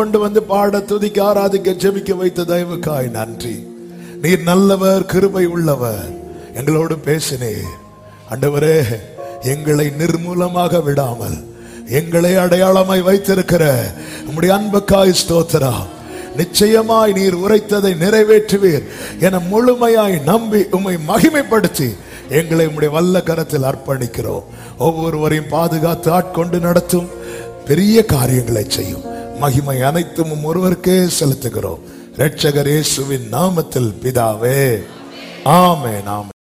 கொண்டு வந்து பாட, துதிக்க, ஆராதிக்க, ஜெபிக்க வைத்த தயவுக்காய் நன்றி. நீர் நல்லவர், கிருபை உள்ளவர். எங்களோடு பேசினீர் ஆண்டவரே. எங்களை நிர்மூலமாக விடாமல் எங்களை அடையாளமாய் வைத்திருக்கிற உம்முடைய அன்புக்காய் ஸ்தோத்திரம். நிச்சயமாய் நீர் உரைத்ததை நிறைவேற்றுவீர் என முழுமையாய் நம்பி உம்மை மகிமைப்படுத்தி எங்களை உம்முடைய வல்ல கரத்தில் அர்ப்பணிக்கிறோம். ஒவ்வொருவரையும் பாதுகாத்து ஆட்கொண்டு நடத்தும், பெரிய காரியங்களை செய்யும். மகிமை அனைத்தும் ஒருவருக்கே செலுத்துகிறோம். இரட்சகர் இயேசுவின் நாமத்தில் பிதாவே, ஆமென். ஆமென்.